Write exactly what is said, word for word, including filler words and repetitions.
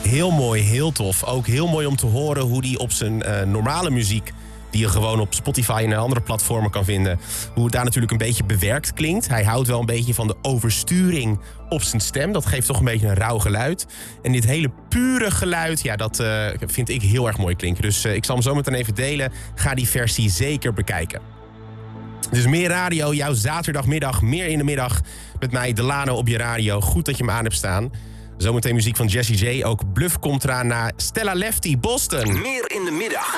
Heel mooi, heel tof. Ook heel mooi om te horen hoe hij op zijn uh, normale muziek, die je gewoon op Spotify en andere platformen kan vinden, hoe het daar natuurlijk een beetje bewerkt klinkt. Hij houdt wel een beetje van de oversturing op zijn stem. Dat geeft toch een beetje een rauw geluid. En dit hele pure geluid, ja, dat uh, vind ik heel erg mooi klinken. Dus uh, ik zal hem zo meteen even delen. Ga die versie zeker bekijken. Dus meer radio, jouw zaterdagmiddag, meer in de middag. Met mij, Delano, op je radio. Goed dat je hem aan hebt staan. Zometeen muziek van Jessie J. Ook Bluff komt eraan naar Stella Lefty, Boston. Meer in de middag.